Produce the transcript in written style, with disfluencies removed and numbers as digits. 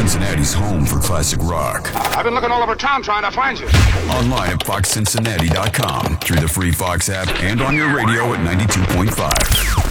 Cincinnati's home for classic rock. I've been looking all over town trying to find you. Online at foxcincinnati.com, through the free Fox app, and on your radio at 92.5.